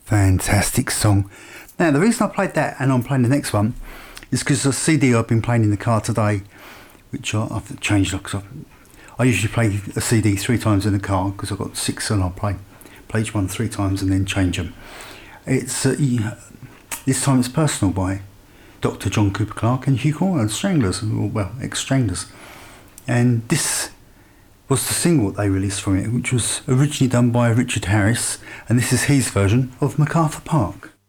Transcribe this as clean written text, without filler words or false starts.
Fantastic song. Now, the reason I played that and I'm playing the next one is because the CD I've been playing in the car today, which I've changed. I usually play a CD 3 times in the car because I've got 6 and I'll play each one 3 times and then change them. It's this time it's Personal by Dr. John Cooper Clarke and Hugh Cornwell and Stranglers, well, ex-Stranglers. And this was the single they released from it, which was originally done by Richard Harris, and this is his version of MacArthur Park.